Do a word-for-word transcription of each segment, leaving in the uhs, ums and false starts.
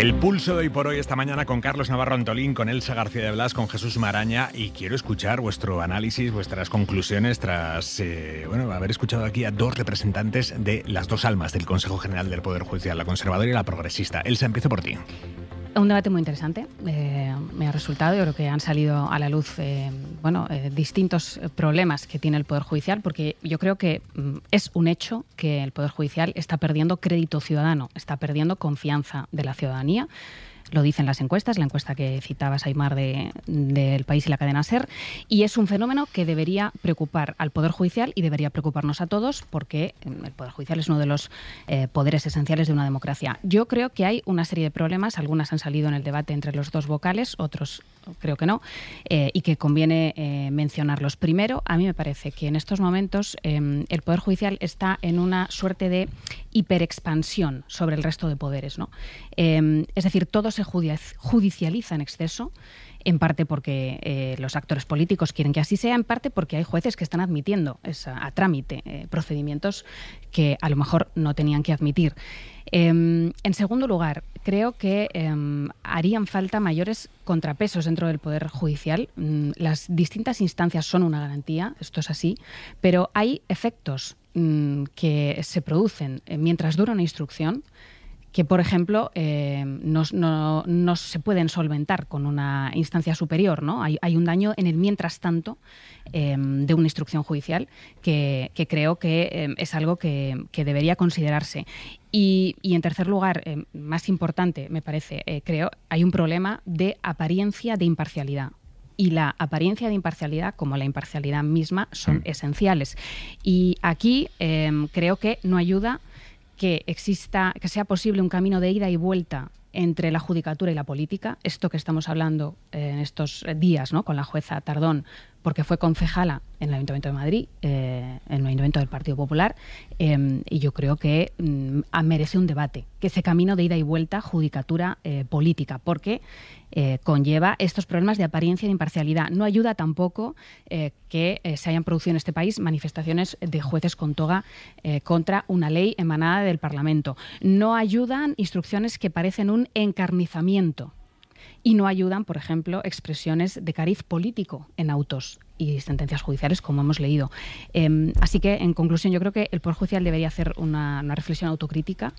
El pulso de hoy por hoy, esta mañana, con Carlos Navarro Antolín, con Elsa García de Blas, con Jesús Maraña, y quiero escuchar vuestro análisis, vuestras conclusiones tras eh, bueno, haber escuchado aquí a dos representantes de las dos almas del Consejo General del Poder Judicial, la conservadora y la progresista. Elsa, empiezo por ti. Un debate muy interesante, eh, me ha resultado. Yo creo que han salido a la luz eh, bueno, eh, distintos problemas que tiene el Poder Judicial, porque yo creo que mm, es un hecho que el Poder Judicial está perdiendo crédito ciudadano, está perdiendo confianza de la ciudadanía. Lo dicen las encuestas, la encuesta que citabas, Aimar, de, de El País y la cadena SER, y es un fenómeno que debería preocupar al Poder Judicial y debería preocuparnos a todos, porque el Poder Judicial es uno de los eh, poderes esenciales de una democracia. Yo creo que hay una serie de problemas, algunas han salido en el debate entre los dos vocales, otros creo que no, eh, y que conviene eh, mencionarlos. Primero, a mí me parece que en estos momentos eh, el Poder Judicial está en una suerte de hiperexpansión sobre el resto de poderes, ¿no? Eh, es decir, todo se judicializa en exceso, en parte porque eh, los actores políticos quieren que así sea, en parte porque hay jueces que están admitiendo esa, a trámite eh, procedimientos que a lo mejor no tenían que admitir. Eh, en segundo lugar, creo que eh, harían falta mayores contrapesos dentro del Poder Judicial. Mm, las distintas instancias son una garantía, esto es así, pero hay efectos mm, que se producen eh, mientras dura una instrucción que, por ejemplo, eh, no, no, no se pueden solventar con una instancia superior, ¿no? Hay, hay un daño en el mientras tanto eh, de una instrucción judicial que, que creo que eh, es algo que, que debería considerarse. Y, y en tercer lugar, eh, más importante, me parece, eh, creo, hay un problema de apariencia de imparcialidad. Y la apariencia de imparcialidad, como la imparcialidad misma, son mm. esenciales. Y aquí eh, creo que no ayuda que exista, que sea posible un camino de ida y vuelta entre la judicatura y la política. Esto que estamos hablando en estos días, ¿no?, con la jueza Tardón, porque fue concejala en el Ayuntamiento de Madrid, eh, en el Ayuntamiento del Partido Popular, eh, y yo creo que mm, merece un debate, que ese camino de ida y vuelta judicatura-política, eh, porque eh, conlleva estos problemas de apariencia de imparcialidad. No ayuda tampoco eh, que eh, se hayan producido en este país manifestaciones de jueces con toga eh, contra una ley emanada del Parlamento. No ayudan instrucciones que parecen un encarnizamiento. Y no ayudan, por ejemplo, expresiones de cariz político en autos y sentencias judiciales, como hemos leído. Eh, así que, en conclusión, yo creo que el Poder Judicial debería hacer una, una reflexión autocrítica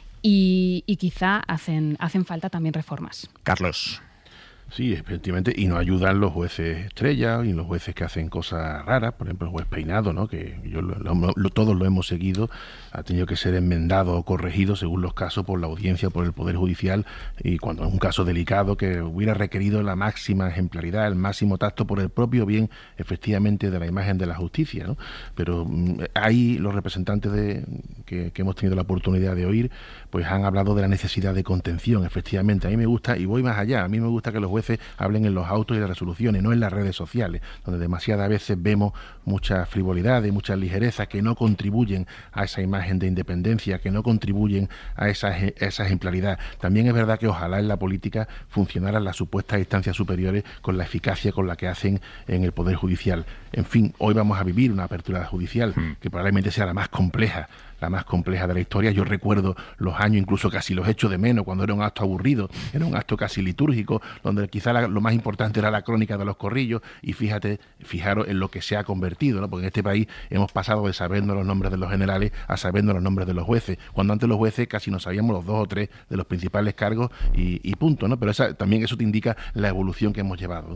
y, y quizá hacen, hacen falta también reformas. Carlos. Sí, efectivamente, y no ayudan los jueces estrella y los jueces que hacen cosas raras, por ejemplo el juez Peinado, ¿no?, que yo lo, lo, lo, todos lo hemos seguido, ha tenido que ser enmendado o corregido según los casos por la audiencia, por el Poder Judicial, y cuando es un caso delicado que hubiera requerido la máxima ejemplaridad, el máximo tacto por el propio bien, efectivamente, de la imagen de la justicia, ¿no? Pero mmm, ahí los representantes de, que, que hemos tenido la oportunidad de oír, pues han hablado de la necesidad de contención, efectivamente. A mí me gusta, y voy más allá, a mí me gusta que los jueces hablen en los autos y las resoluciones, no en las redes sociales, donde demasiadas veces vemos muchas frivolidades, muchas ligerezas que no contribuyen a esa imagen de independencia, que no contribuyen a esa, a esa ejemplaridad. También es verdad que ojalá en la política funcionaran las supuestas instancias superiores con la eficacia con la que hacen en el Poder Judicial. En fin, hoy vamos a vivir una apertura judicial que probablemente sea la más compleja, la más compleja de la historia. Yo recuerdo los años, incluso casi los echo de menos, cuando era un acto aburrido, era un acto casi litúrgico, donde quizá la, lo más importante era la crónica de los corrillos, y fíjate, fijaros en lo que se ha convertido, ¿no? Porque en este país hemos pasado de sabernos los nombres de los generales a sabernos los nombres de los jueces, cuando antes los jueces casi no sabíamos los dos o tres de los principales cargos y, y punto, ¿no? Pero esa, también eso te indica la evolución que hemos llevado.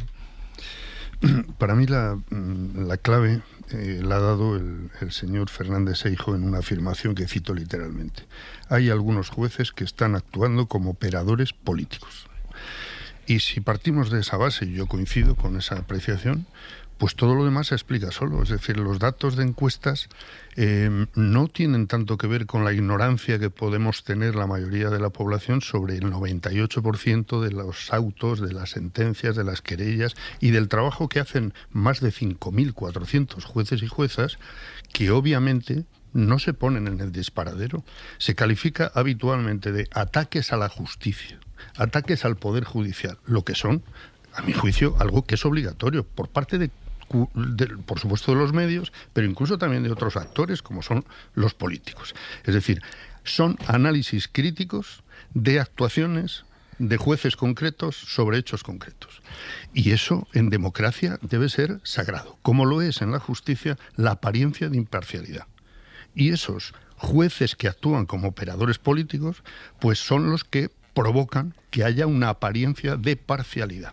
Para mí la, la clave eh, la ha dado el, el señor Fernández Seijo en una afirmación que cito literalmente. Hay algunos jueces que están actuando como operadores políticos. Y si partimos de esa base, y yo coincido con esa apreciación, pues todo lo demás se explica solo. Es decir, los datos de encuestas eh, no tienen tanto que ver con la ignorancia que podemos tener la mayoría de la población sobre el noventa y ocho por ciento de los autos, de las sentencias, de las querellas y del trabajo que hacen más de cinco mil cuatrocientos jueces y juezas, que obviamente no se ponen en el disparadero. Se califica habitualmente de ataques a la justicia, ataques al Poder Judicial, lo que son, a mi juicio, algo que es obligatorio por parte de De, por supuesto de los medios, pero incluso también de otros actores como son los políticos. Es decir, son análisis críticos de actuaciones de jueces concretos sobre hechos concretos. Y eso en democracia debe ser sagrado, como lo es en la justicia la apariencia de imparcialidad. Y esos jueces que actúan como operadores políticos, pues son los que provocan que haya una apariencia de parcialidad.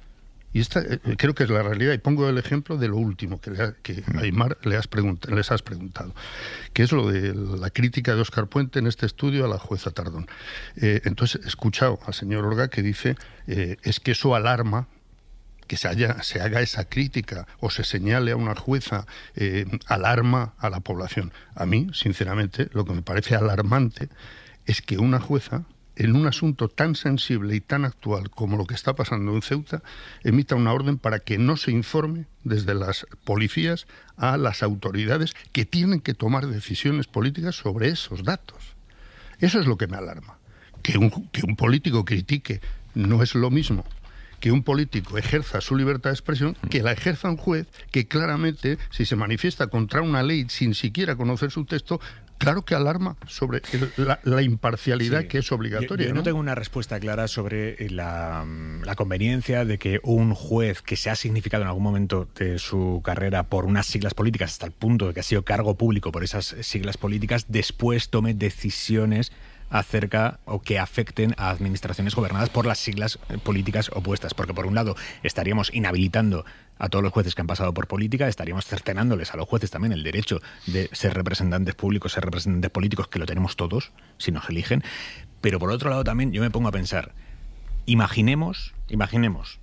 Y esta eh, creo que es la realidad. Y pongo el ejemplo de lo último que, le ha, que a Aymar le has pregunt- les has preguntado, que es lo de la crítica de Óscar Puente en este estudio a la jueza Tardón. Eh, entonces he escuchado al señor Orgá que dice eh, es que eso alarma que se, haya, se haga esa crítica o se señale a una jueza, eh, alarma a la población. A mí, sinceramente, lo que me parece alarmante es que una jueza, en un asunto tan sensible y tan actual como lo que está pasando en Ceuta, emita una orden para que no se informe desde las policías a las autoridades que tienen que tomar decisiones políticas sobre esos datos. Eso es lo que me alarma. Que un, que un político critique no es lo mismo que un político ejerza su libertad de expresión, que la ejerza un juez que claramente, si se manifiesta contra una ley sin siquiera conocer su texto, claro que alarma sobre el, la, la imparcialidad sí, que es obligatoria. Yo, yo ¿no? no tengo una respuesta clara sobre la, la conveniencia de que un juez que se ha significado en algún momento de su carrera por unas siglas políticas, hasta el punto de que ha sido cargo público por esas siglas políticas, después tome decisiones acerca o que afecten a administraciones gobernadas por las siglas políticas opuestas, porque por un lado estaríamos inhabilitando a todos los jueces que han pasado por política, estaríamos cercenándoles a los jueces también el derecho de ser representantes públicos, ser representantes políticos, que lo tenemos todos si nos eligen, pero por otro lado también yo me pongo a pensar, imaginemos, imaginemos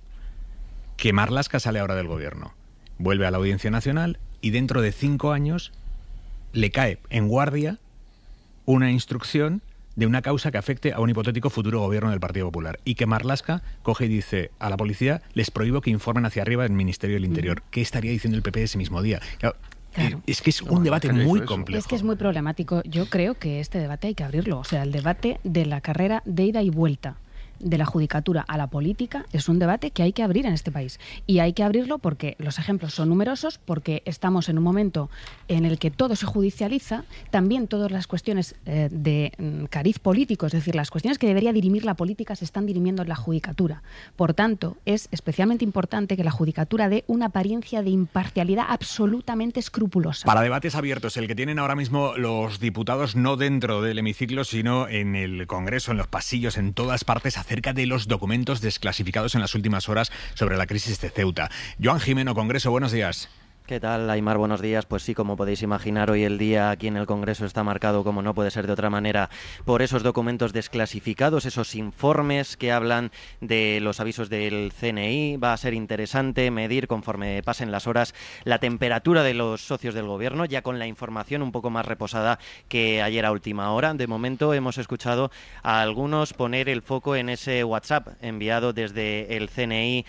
que Marlaska sale ahora del gobierno, vuelve a la Audiencia Nacional y dentro de cinco años le cae en guardia una instrucción de una causa que afecte a un hipotético futuro gobierno del Partido Popular. Y que Marlaska coge y dice a la policía, les prohíbo que informen hacia arriba del Ministerio del Interior. ¿Qué estaría diciendo el P P ese mismo día? Claro, claro. Es que es un no, debate muy complejo. Es que es muy problemático. Yo creo que este debate hay que abrirlo. O sea, el debate de la carrera de ida y vuelta de la judicatura a la política es un debate que hay que abrir en este país. Y hay que abrirlo porque los ejemplos son numerosos, porque estamos en un momento en el que todo se judicializa, también todas las cuestiones eh, de mm, cariz político, es decir, las cuestiones que debería dirimir la política se están dirimiendo en la judicatura. Por tanto, es especialmente importante que la judicatura dé una apariencia de imparcialidad absolutamente escrupulosa. Para debates abiertos, el que tienen ahora mismo los diputados no dentro del hemiciclo, sino en el Congreso, en los pasillos, en todas partes, acerca de los documentos desclasificados en las últimas horas sobre la crisis de Ceuta. Joan Jimeno, Congreso, buenos días. ¿Qué tal, Aymar? Buenos días. Pues sí, como podéis imaginar, hoy el día aquí en el Congreso está marcado, como no puede ser de otra manera, por esos documentos desclasificados, esos informes que hablan de los avisos del C N I. Va a ser interesante medir, conforme pasen las horas, la temperatura de los socios del Gobierno, ya con la información un poco más reposada que ayer a última hora. De momento hemos escuchado a algunos poner el foco en ese WhatsApp enviado desde el C N I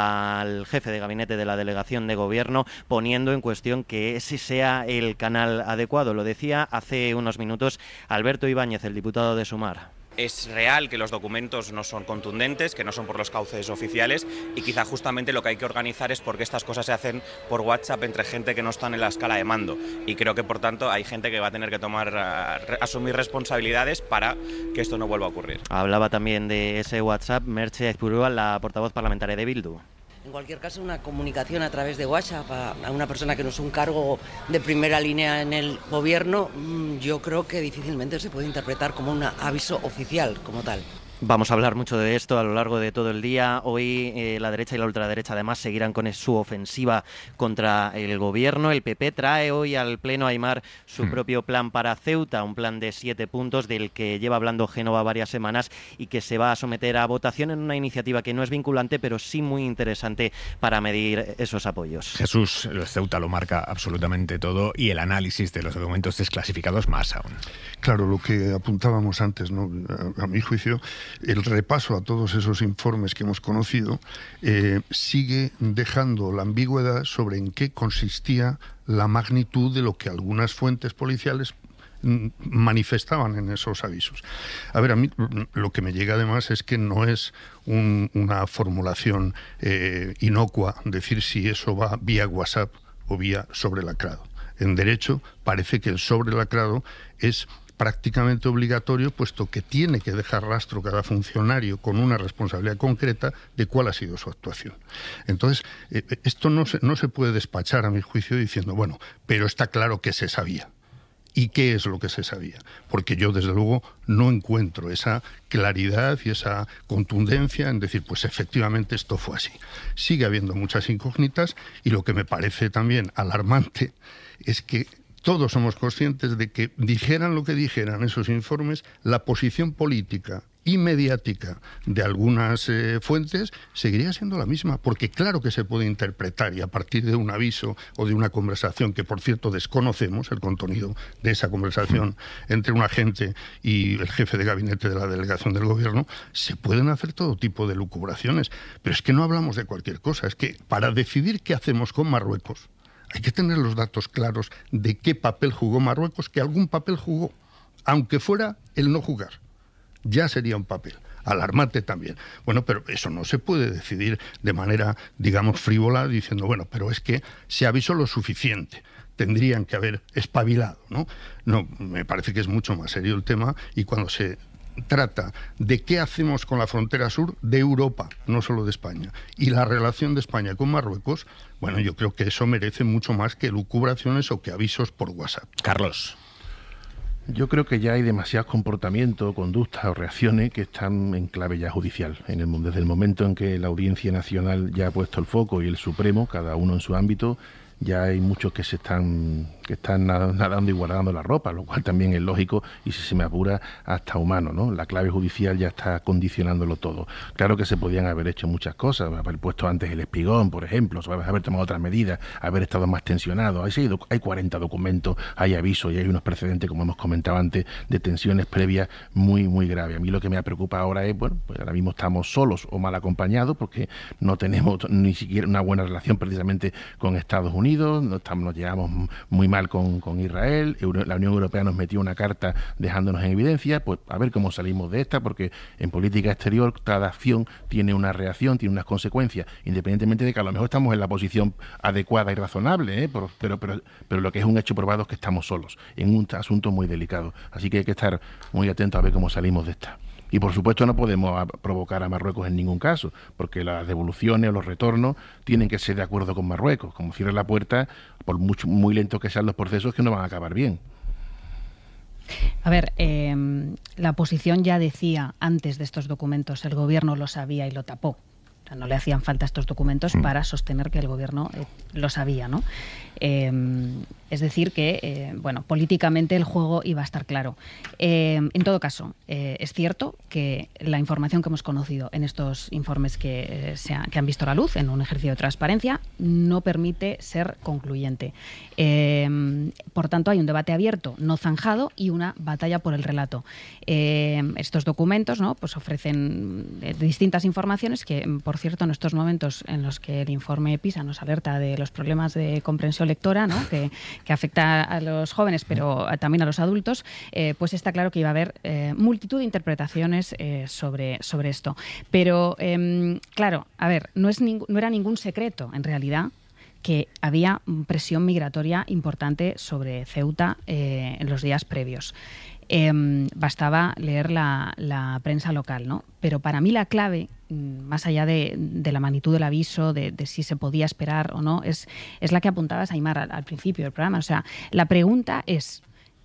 al jefe de gabinete de la Delegación de Gobierno, poniendo en cuestión que ese sea el canal adecuado. Lo decía hace unos minutos Alberto Ibáñez, el diputado de Sumar. Es real que los documentos no son contundentes, que no son por los cauces oficiales, y quizá justamente lo que hay que organizar es porque estas cosas se hacen por WhatsApp entre gente que no están en la escala de mando, y creo que por tanto hay gente que va a tener que tomar, asumir responsabilidades para que esto no vuelva a ocurrir. Hablaba también de ese WhatsApp Merche Aizpurúa, la portavoz parlamentaria de Bildu. En cualquier caso, una comunicación a través de WhatsApp a, a una persona que no es un cargo de primera línea en el gobierno, yo creo que difícilmente se puede interpretar como un aviso oficial como tal. Vamos a hablar mucho de esto a lo largo de todo el día. Hoy eh, la derecha y la ultraderecha además seguirán con su ofensiva contra el gobierno. El P P trae hoy al Pleno, Aymar, su hmm. propio plan para Ceuta, un plan de siete puntos del que lleva hablando Génova varias semanas y que se va a someter a votación en una iniciativa que no es vinculante, pero sí muy interesante para medir esos apoyos. Jesús, Ceuta lo marca absolutamente todo y el análisis de los documentos desclasificados más aún. Claro, lo que apuntábamos antes, ¿no? A, a mi juicio, el repaso a todos esos informes que hemos conocido eh, sigue dejando la ambigüedad sobre en qué consistía la magnitud de lo que algunas fuentes policiales manifestaban en esos avisos. A ver, a mí lo que me llega además es que no es un, una formulación eh, inocua decir si eso va vía WhatsApp o vía sobrelacrado. En derecho parece que el sobrelacrado es prácticamente obligatorio, puesto que tiene que dejar rastro cada funcionario con una responsabilidad concreta de cuál ha sido su actuación. Entonces, eh, esto no se, no se puede despachar, a mi juicio, diciendo, bueno, pero está claro que se sabía. ¿Y qué es lo que se sabía? Porque yo, desde luego, no encuentro esa claridad y esa contundencia en decir, pues efectivamente esto fue así. Sigue habiendo muchas incógnitas y lo que me parece también alarmante es que todos somos conscientes de que dijeran lo que dijeran esos informes, la posición política y mediática de algunas eh, fuentes seguiría siendo la misma, porque claro que se puede interpretar y a partir de un aviso o de una conversación que, por cierto, desconocemos el contenido de esa conversación entre un agente y el jefe de gabinete de la delegación del gobierno, se pueden hacer todo tipo de lucubraciones, pero es que no hablamos de cualquier cosa, es que para decidir qué hacemos con Marruecos hay que tener los datos claros de qué papel jugó Marruecos, que algún papel jugó, aunque fuera el no jugar. Ya sería un papel alarmante también. Bueno, pero eso no se puede decidir de manera, digamos, frívola, diciendo, bueno, pero es que se avisó lo suficiente, tendrían que haber espabilado, ¿no? No, me parece que es mucho más serio el tema, y cuando se trata de qué hacemos con la frontera sur de Europa, no solo de España, y la relación de España con Marruecos, bueno, yo creo que eso merece mucho más que lucubraciones o que avisos por WhatsApp. Carlos. Yo creo que ya hay demasiados comportamientos, conductas o reacciones que están en clave ya judicial. En el, desde el momento en que la Audiencia Nacional ya ha puesto el foco y el Supremo, cada uno en su ámbito, ya hay muchos que se están que están nadando y guardando la ropa, lo cual también es lógico y, si se me apura, hasta humano, ¿no? La clave judicial ya está condicionándolo todo. Claro que se podían haber hecho muchas cosas, haber puesto antes el espigón, por ejemplo, haber tomado otras medidas, haber estado más tensionado. Hay, hay cuarenta documentos, hay avisos y hay unos precedentes, como hemos comentado antes, de tensiones previas muy, muy graves. A mí lo que me preocupa ahora es, bueno, pues ahora mismo estamos solos o mal acompañados porque no tenemos ni siquiera una buena relación precisamente con Estados Unidos, no estamos, nos llevamos muy mal Con, con Israel, la Unión Europea nos metió una carta dejándonos en evidencia, pues a ver cómo salimos de esta, porque en política exterior cada acción tiene una reacción, tiene unas consecuencias, independientemente de que a lo mejor estamos en la posición adecuada y razonable, ¿eh? pero, pero, pero, pero lo que es un hecho probado es que estamos solos, en un asunto muy delicado, así que hay que estar muy atentos a ver cómo salimos de esta. Y por supuesto no podemos provocar a Marruecos en ningún caso, porque las devoluciones o los retornos tienen que ser de acuerdo con Marruecos. Como cierre la puerta, por mucho, muy lentos que sean los procesos, que no van a acabar bien. A ver, eh, la oposición ya decía antes de estos documentos, el gobierno lo sabía y lo tapó. O sea, no le hacían falta estos documentos mm. para sostener que el gobierno eh, lo sabía, ¿no? Eh, es decir que, eh, bueno, políticamente el juego iba a estar claro. Eh, en todo caso, eh, es cierto que la información que hemos conocido en estos informes que, eh, se ha, que han visto la luz en un ejercicio de transparencia no permite ser concluyente. Eh, por tanto, hay un debate abierto, no zanjado, y una batalla por el relato. Eh, estos documentos, ¿no?, pues ofrecen eh, distintas informaciones que, por cierto, en estos momentos en los que el informe PISA nos alerta de los problemas de comprensión lectora, ¿no?, que, que afecta a los jóvenes, pero también a los adultos, eh, pues está claro que iba a haber eh, multitud de interpretaciones eh, sobre, sobre esto. Pero, eh, claro, a ver, no, es ning- no era ningún secreto, en realidad, que había presión migratoria importante sobre Ceuta eh, en los días previos. Eh, bastaba leer la, la prensa local, ¿no? Pero para mí la clave, más allá de, de la magnitud del aviso, de, de si se podía esperar o no, es, es la que apuntabas, Aimar, al, al principio del programa. O sea, la pregunta es,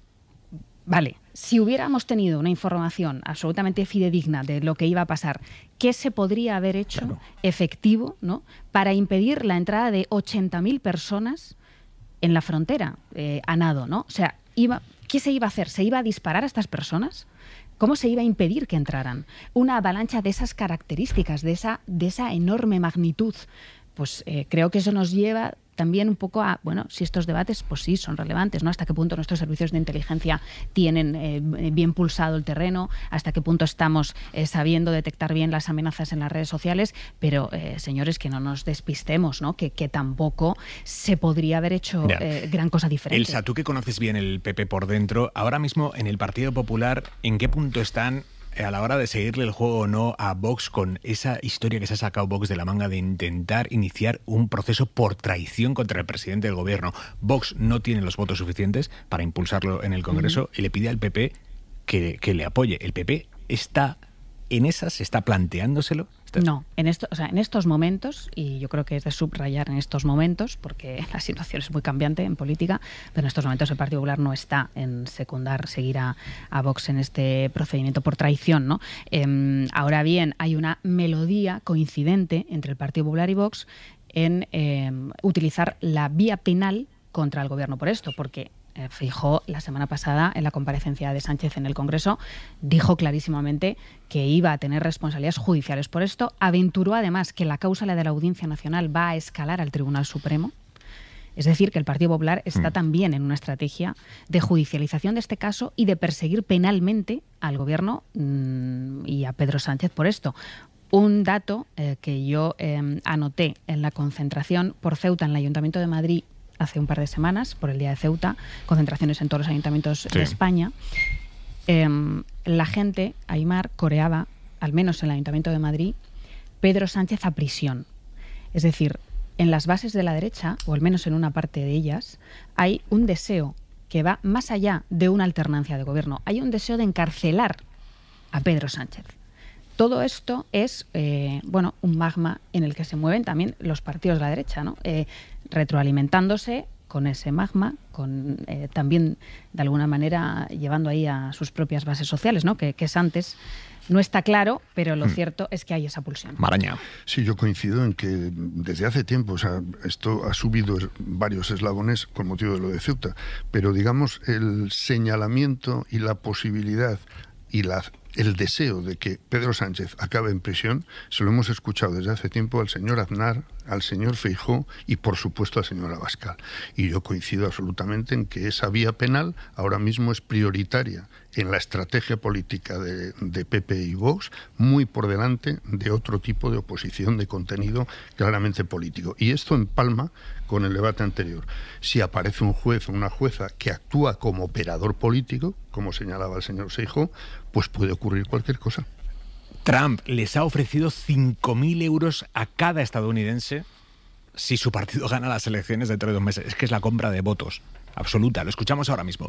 vale, si hubiéramos tenido una información absolutamente fidedigna de lo que iba a pasar, ¿qué se podría haber hecho claro. efectivo, ¿no?, para impedir la entrada de ochenta mil personas en la frontera eh, a nado, ¿no? O sea, iba... ¿Qué se iba a hacer? ¿Se iba a disparar a estas personas? ¿Cómo se iba a impedir que entraran? Una avalancha de esas características, de esa, de esa enorme magnitud. Pues eh, creo que eso nos lleva también un poco a, bueno, si estos debates, pues sí, son relevantes, ¿no? Hasta qué punto nuestros servicios de inteligencia tienen eh, bien pulsado el terreno, hasta qué punto estamos eh, sabiendo detectar bien las amenazas en las redes sociales, pero, eh, señores, que no nos despistemos, ¿no? Que, que tampoco se podría haber hecho eh, gran cosa diferente. Elsa, tú que conoces bien el P P por dentro, ahora mismo en el Partido Popular, ¿en qué punto están a la hora de seguirle el juego o no a Vox con esa historia que se ha sacado Vox de la manga de intentar iniciar un proceso por traición contra el presidente del gobierno? Vox no tiene los votos suficientes para impulsarlo en el Congreso uh-huh. y le pide al P P que, que le apoye. ¿El P P está en esas? ¿Está planteándoselo? ¿Está... No, en, esto, o sea, en estos momentos, y yo creo que es de subrayar en estos momentos, porque la situación es muy cambiante en política, pero en estos momentos el Partido Popular no está en secundar, seguir a, a Vox en este procedimiento por traición, ¿no? Eh, ahora bien, hay una melodía coincidente entre el Partido Popular y Vox en eh, utilizar la vía penal contra el gobierno por esto, porque eh, Feijóo la semana pasada en la comparecencia de Sánchez en el Congreso dijo clarísimamente que iba a tener responsabilidades judiciales por esto, aventuró además que la causa, la de la Audiencia Nacional, va a escalar al Tribunal Supremo. Es decir, que el Partido Popular está mm. también en una estrategia de judicialización de este caso y de perseguir penalmente al gobierno mmm, y a Pedro Sánchez por esto. Un dato eh, que yo eh, anoté en la concentración por Ceuta en el Ayuntamiento de Madrid hace un par de semanas, por el Día de Ceuta, concentraciones en todos los ayuntamientos sí. de España, eh, la gente, Aimar, coreaba, al menos en el Ayuntamiento de Madrid, Pedro Sánchez a prisión. Es decir, en las bases de la derecha, o al menos en una parte de ellas, hay un deseo que va más allá de una alternancia de gobierno. Hay un deseo de encarcelar a Pedro Sánchez. Todo esto es eh, bueno, un magma en el que se mueven también los partidos de la derecha, ¿no? Eh, retroalimentándose con ese magma, con eh, también de alguna manera llevando ahí a sus propias bases sociales, ¿no? Que, que es antes. No está claro, pero lo hmm. cierto es que hay esa pulsión. Maraña. Sí, yo coincido en que desde hace tiempo, o sea, esto ha subido varios eslabones con motivo de lo de Ceuta, pero digamos el señalamiento y la posibilidad y la el deseo de que Pedro Sánchez acabe en prisión, se lo hemos escuchado desde hace tiempo al señor Aznar, al señor Feijóo y, por supuesto, al señor Abascal. Y yo coincido absolutamente en que esa vía penal ahora mismo es prioritaria en la estrategia política de, de P P y Vox, muy por delante de otro tipo de oposición de contenido claramente político. Y esto empalma con el debate anterior. Si aparece un juez o una jueza que actúa como operador político, como señalaba el señor Feijóo, pues puede ocurrir cualquier cosa. Trump les ha ofrecido cinco mil euros a cada estadounidense si su partido gana las elecciones dentro de dos meses. Es que es la compra de votos absoluta. Lo escuchamos ahora mismo.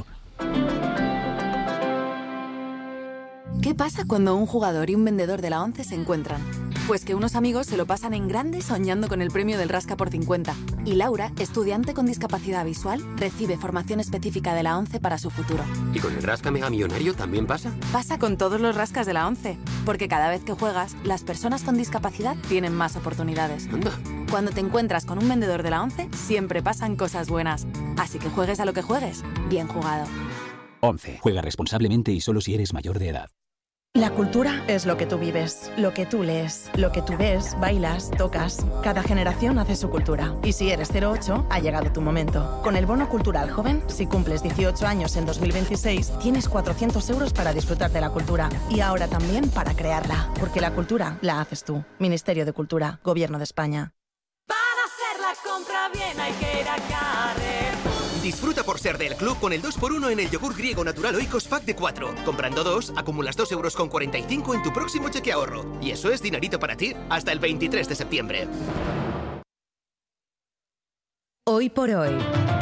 ¿Qué pasa cuando un jugador y un vendedor de la ONCE se encuentran? Pues que unos amigos se lo pasan en grande soñando con el premio del Rasca por cincuenta. Y Laura, estudiante con discapacidad visual, recibe formación específica de la ONCE para su futuro. ¿Y con el Rasca Mega Millonario también pasa? Pasa con todos los rascas de la ONCE. Porque cada vez que juegas, las personas con discapacidad tienen más oportunidades. Anda. Cuando te encuentras con un vendedor de la ONCE, siempre pasan cosas buenas. Así que juegues a lo que juegues, bien jugado. ONCE. Juega responsablemente y solo si eres mayor de edad. La cultura es lo que tú vives, lo que tú lees, lo que tú ves, bailas, tocas. Cada generación hace su cultura. Y si eres cero ocho, ha llegado tu momento. Con el Bono Cultural Joven, si cumples dieciocho años en dos mil veintiséis, tienes cuatrocientos euros para disfrutar de la cultura. Y ahora también para crearla. Porque la cultura la haces tú. Ministerio de Cultura, Gobierno de España. Para hacer la compra bien hay que ir a Carrefour. Disfruta por ser del club con el dos por uno en el yogur griego natural Oikos Pack de cuatro. Comprando dos, acumulas dos euros con cuarenta y cinco en tu próximo cheque ahorro. Y eso es dinerito para ti hasta el veintitrés de septiembre. Hoy por hoy,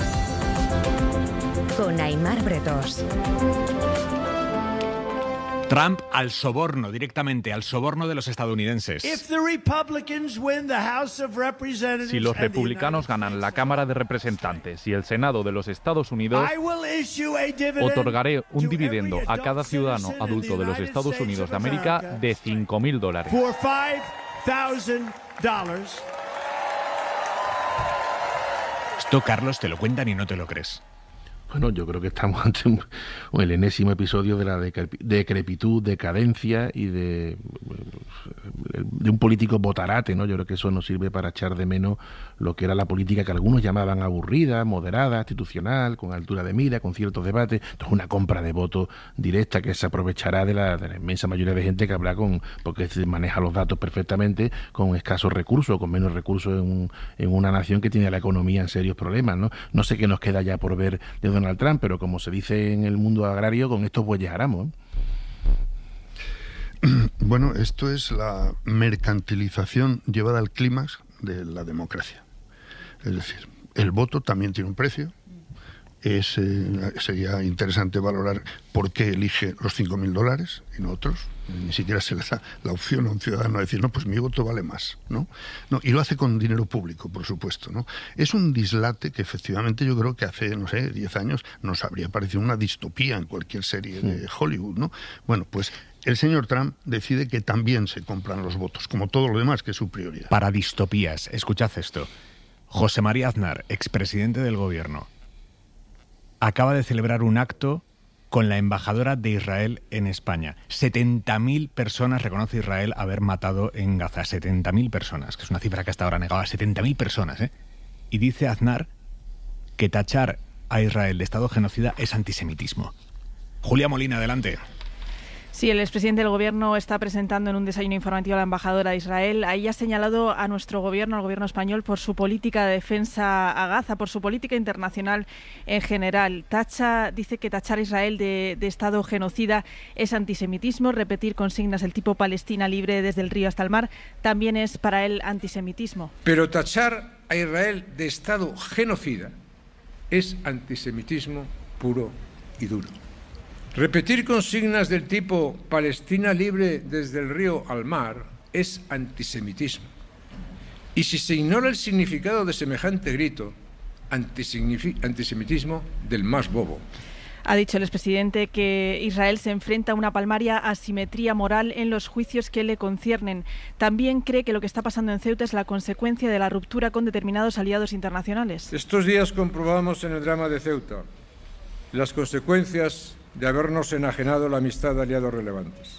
con Aimar Bretos. Trump al soborno, directamente al soborno de los estadounidenses. Si los republicanos ganan la Cámara de Representantes y el Senado de los Estados Unidos, otorgaré un dividendo a cada ciudadano adulto de los Estados Unidos de América de cinco mil dólares. Esto, Carlos, te lo cuentan y no te lo crees. Bueno, yo creo que estamos ante un, el enésimo episodio de la decrepitud, decadencia y de, de un político botarate, ¿no? Yo creo que eso nos sirve para echar de menos lo que era la política que algunos llamaban aburrida, moderada, institucional, con altura de mira, con ciertos debates. Esto es una compra de votos directa que se aprovechará de la, de la inmensa mayoría de gente que habrá con, porque se maneja los datos perfectamente, con escasos recursos, con menos recursos en, un, en una nación que tiene la economía en serios problemas, ¿no? No sé qué nos queda ya por ver de Donald Trump, pero como se dice en el mundo agrario, con estos bueyes jaramos. Bueno, esto es la mercantilización llevada al clímax de la democracia. Es decir, el voto también tiene un precio, Es, eh, sería interesante valorar por qué elige los cinco mil dólares y no otros. Ni siquiera se le da la opción a un ciudadano a decir, no, pues mi voto vale más, ¿no? No, y lo hace con dinero público, por supuesto, ¿no? Es un dislate que efectivamente yo creo que hace, no sé, diez años nos habría parecido una distopía en cualquier serie sí. de Hollywood, ¿no? Bueno, pues el señor Trump decide que también se compran los votos, como todo lo demás, que es su prioridad. Para distopías, escuchad esto. José María Aznar, expresidente del gobierno, acaba de celebrar un acto con la embajadora de Israel en España. setenta mil personas reconoce Israel haber matado en Gaza. setenta mil personas, que es una cifra que hasta ahora negaba. setenta mil personas, ¿eh? Y dice Aznar que tachar a Israel de Estado genocida es antisemitismo. Julia Molina, adelante. Sí, el expresidente del Gobierno está presentando en un desayuno informativo a la embajadora de Israel. Ahí ha señalado a nuestro Gobierno, al Gobierno español, por su política de defensa a Gaza, por su política internacional en general. Tacha, dice que tachar a Israel de, de Estado genocida es antisemitismo. Repetir consignas del tipo Palestina libre desde el río hasta el mar también es para él antisemitismo. Pero tachar a Israel de Estado genocida es antisemitismo puro y duro. Repetir consignas del tipo Palestina libre desde el río al mar es antisemitismo. Y si se ignora el significado de semejante grito, antisemitismo del más bobo. Ha dicho el expresidente que Israel se enfrenta a una palmaria asimetría moral en los juicios que le conciernen. También cree que lo que está pasando en Ceuta es la consecuencia de la ruptura con determinados aliados internacionales. Estos días comprobamos en el drama de Ceuta las consecuencias de habernos enajenado la amistad de aliados relevantes.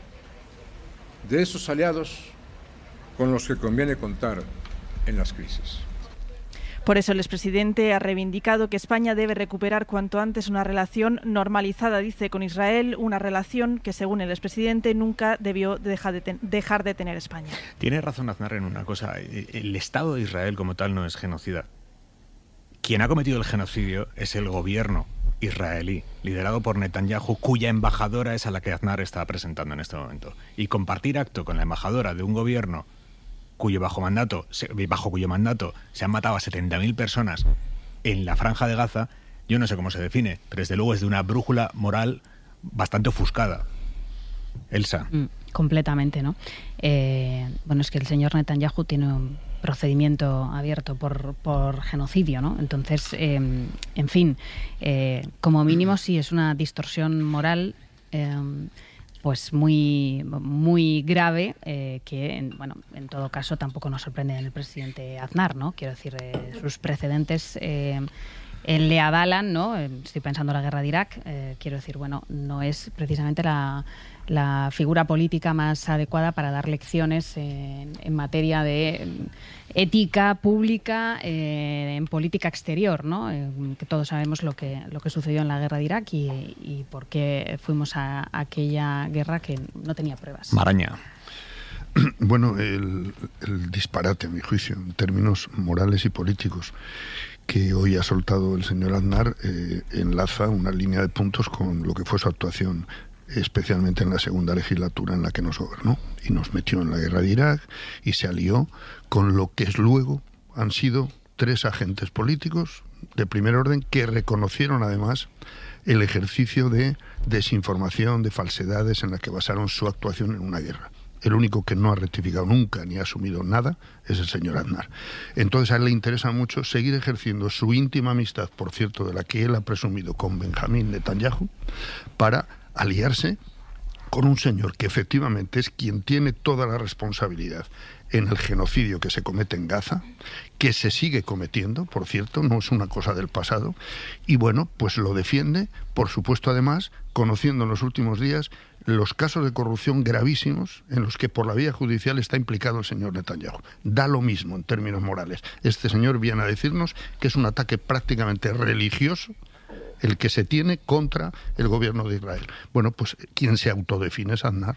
De esos aliados con los que conviene contar en las crisis. Por eso el expresidente ha reivindicado que España debe recuperar cuanto antes una relación normalizada, dice, con Israel, una relación que, según el expresidente, nunca debió dejar de, ten- dejar de tener España. Tiene razón Aznar en una cosa, el Estado de Israel como tal no es genocida. Quien ha cometido el genocidio es el gobierno israelí, liderado por Netanyahu, cuya embajadora es a la que Aznar está presentando en este momento. Y compartir acto con la embajadora de un gobierno cuyo bajo mandato, bajo cuyo mandato se han matado a setenta mil personas en la Franja de Gaza, yo no sé cómo se define, pero desde luego es de una brújula moral bastante ofuscada. Elsa. Mm, completamente, ¿no? Eh, bueno, es que el señor Netanyahu tiene un procedimiento abierto por, por genocidio, ¿no? Entonces, eh, en fin, eh, como mínimo sí es una distorsión moral eh, pues muy, muy grave, eh, que, en, bueno, en todo caso tampoco nos sorprende en el presidente Aznar, ¿no? Quiero decir, eh, sus precedentes eh, él le avalan, ¿no? Estoy pensando en la guerra de Irak, eh, quiero decir, bueno, no es precisamente la, la figura política más adecuada para dar lecciones en, en materia de ética pública, eh, en política exterior, ¿no? Eh, que todos sabemos lo que, lo que sucedió en la guerra de Irak y, y por qué fuimos a, a aquella guerra que no tenía pruebas. Maraña. Bueno, el, el disparate, a mi juicio, en términos morales y políticos, que hoy ha soltado el señor Aznar, eh, enlaza una línea de puntos con lo que fue su actuación, especialmente en la segunda legislatura en la que nos gobernó y nos metió en la guerra de Irak y se alió con lo que es luego han sido tres agentes políticos de primer orden que reconocieron además el ejercicio de desinformación, de falsedades en la que basaron su actuación en una guerra. El único que no ha rectificado nunca ni ha asumido nada es el señor Aznar. Entonces a él le interesa mucho seguir ejerciendo su íntima amistad, por cierto, de la que él ha presumido con Benjamín Netanyahu, para aliarse con un señor que efectivamente es quien tiene toda la responsabilidad en el genocidio que se comete en Gaza, que se sigue cometiendo, por cierto, no es una cosa del pasado, y bueno, pues lo defiende, por supuesto además, conociendo en los últimos días los casos de corrupción gravísimos en los que por la vía judicial está implicado el señor Netanyahu. Da lo mismo en términos morales. Este señor viene a decirnos que es un ataque prácticamente religioso el que se tiene contra el gobierno de Israel. Bueno, pues quien se autodefine es Aznar.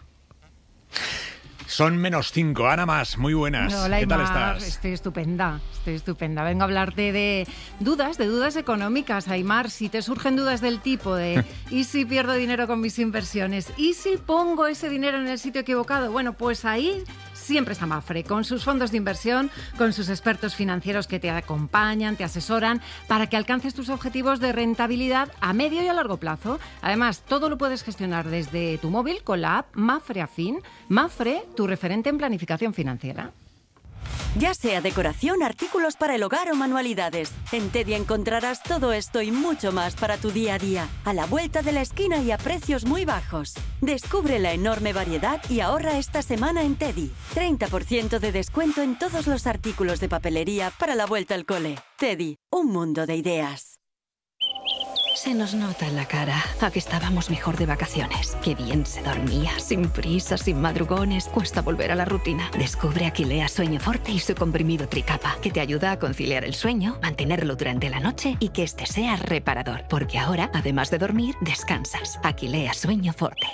Son menos cinco. Ana Mas, muy buenas. Hola, ¿Qué tal Aymar. estás? Estoy estupenda, estoy estupenda. Vengo a hablarte de dudas, de dudas económicas, Aymar. Si te surgen dudas del tipo de ¿y si pierdo dinero con mis inversiones? ¿Y si pongo ese dinero en el sitio equivocado? Bueno, pues ahí siempre está Mapfre, con sus fondos de inversión, con sus expertos financieros que te acompañan, te asesoran, para que alcances tus objetivos de rentabilidad a medio y a largo plazo. Además, todo lo puedes gestionar desde tu móvil con la app Mapfre Afin. Mapfre, tu referente en planificación financiera. Ya sea decoración, artículos para el hogar o manualidades, en Teddy encontrarás todo esto y mucho más para tu día a día, a la vuelta de la esquina y a precios muy bajos. Descubre la enorme variedad y ahorra esta semana en Teddy. treinta por ciento de descuento en todos los artículos de papelería para la vuelta al cole. Teddy, un mundo de ideas. Se nos nota en la cara a que estábamos mejor de vacaciones. Qué bien se dormía, sin prisas, sin madrugones. Cuesta volver a la rutina. Descubre Aquilea Sueño Forte y su comprimido Tricapa, que te ayuda a conciliar el sueño, mantenerlo durante la noche y que este sea reparador. Porque ahora, además de dormir, descansas. Aquilea Sueño Forte.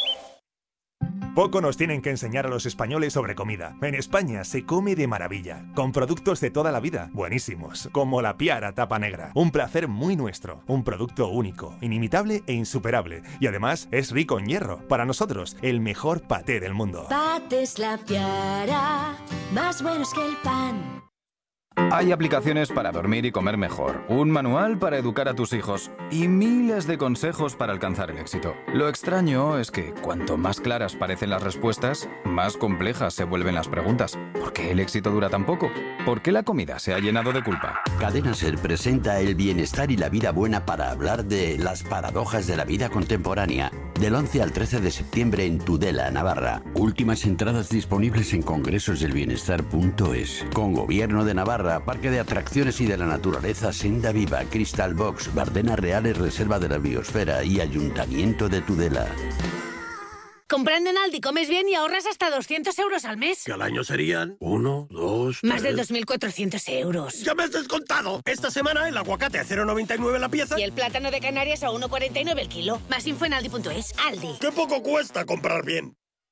Poco nos tienen que enseñar a los españoles sobre comida. En España se come de maravilla, con productos de toda la vida, buenísimos, como la Piara Tapa Negra. Un placer muy nuestro, un producto único, inimitable e insuperable. Y además es rico en hierro. Para nosotros, el mejor paté del mundo. Patés La Piara, más buenos que el pan. Hay aplicaciones para dormir y comer mejor, un manual para educar a tus hijos y miles de consejos para alcanzar el éxito. Lo extraño es que cuanto más claras parecen las respuestas, más complejas se vuelven las preguntas. ¿Por qué el éxito dura tan poco? ¿Por qué la comida se ha llenado de culpa? Cadena Ser presenta el bienestar y la vida buena para hablar de las paradojas de la vida contemporánea. Del once al trece de septiembre en Tudela, Navarra. Últimas entradas disponibles en congresosdelbienestar punto es. Con Gobierno de Navarra, Parque de Atracciones y de la Naturaleza Senda Viva, Crystal Box, Bardenas Reales, Reserva de la Biosfera y Ayuntamiento de Tudela. Comprando en Aldi comes bien y ahorras hasta doscientos euros al mes. Que al año serían uno, dos, Más tres... de dos mil cuatrocientos euros. ¡Ya me has descontado! Esta semana el aguacate a cero coma noventa y nueve la pieza. Y el plátano de Canarias a uno coma cuarenta y nueve el kilo. Más info en aldi punto es. Aldi. ¡Qué poco cuesta comprar bien!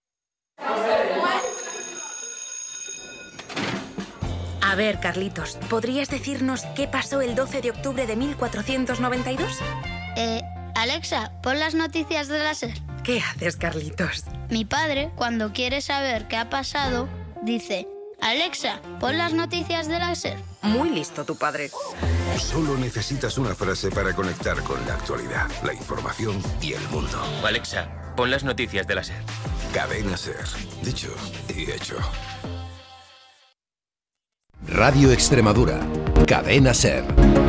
A ver, Carlitos, ¿podrías decirnos qué pasó el doce de octubre de mil cuatrocientos noventa y dos? Eh, Alexa, pon las noticias de la SER. ¿Qué haces, Carlitos? Mi padre, cuando quiere saber qué ha pasado, dice: Alexa, pon las noticias de la SER. Muy listo tu padre. Solo necesitas una frase para conectar con la actualidad, la información y el mundo. Alexa, pon las noticias de la SER. Cadena SER. Dicho y hecho. Radio Extremadura. Cadena SER.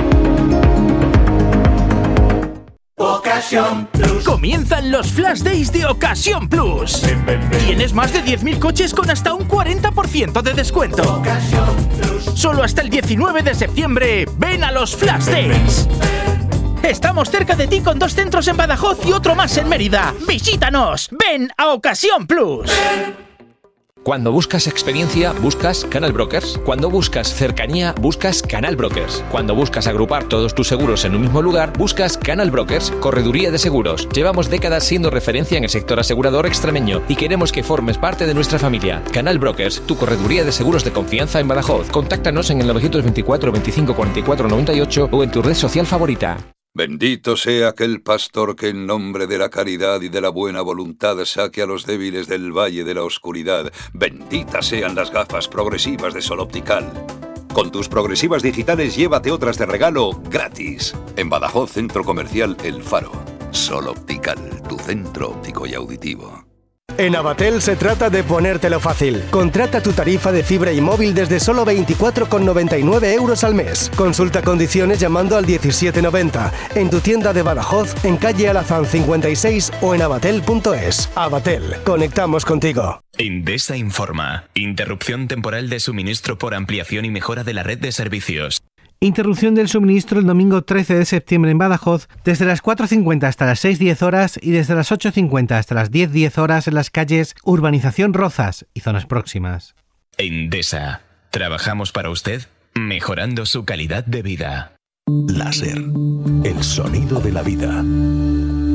Ocasión Plus. Comienzan los Flash Days de Ocasión Plus. Ven, ven, ven. Tienes más de diez mil coches con hasta un cuarenta por ciento de descuento. Ocasión Plus. Solo hasta el diecinueve de septiembre. Ven a los Flash ven, Days. Ven, ven. Estamos cerca de ti con dos centros en Badajoz y otro más en Mérida. Visítanos. Ven a Ocasión Plus. Ven. Cuando buscas experiencia, buscas Canal Brokers. Cuando buscas cercanía, buscas Canal Brokers. Cuando buscas agrupar todos tus seguros en un mismo lugar, buscas Canal Brokers, Correduría de Seguros. Llevamos décadas siendo referencia en el sector asegurador extremeño y queremos que formes parte de nuestra familia. Canal Brokers, tu correduría de seguros de confianza en Badajoz. Contáctanos en el novecientos veinticuatro veinticinco cuarenta y cuatro noventa y ocho o en tu red social favorita. Bendito sea aquel pastor que en nombre de la caridad y de la buena voluntad saque a los débiles del valle de la oscuridad. Benditas sean las gafas progresivas de Sol Optical. Con tus progresivas digitales llévate otras de regalo gratis. En Badajoz, Centro Comercial El Faro. Sol Optical, tu centro óptico y auditivo. En Avatel se trata de ponértelo fácil. Contrata tu tarifa de fibra y móvil desde solo veinticuatro con noventa y nueve euros al mes. Consulta condiciones llamando al diecisiete noventa. En tu tienda de Badajoz, en calle Alazán cincuenta y seis o en avatel punto es. Avatel, conectamos contigo. Endesa informa. Interrupción temporal de suministro por ampliación y mejora de la red de servicios. Interrupción del suministro el domingo trece de septiembre en Badajoz desde las cuatro cincuenta hasta las seis diez horas y desde las ocho cincuenta hasta las diez diez horas en las calles Urbanización Rozas y zonas próximas. Endesa. Trabajamos para usted, mejorando su calidad de vida. Láser. El sonido de la vida.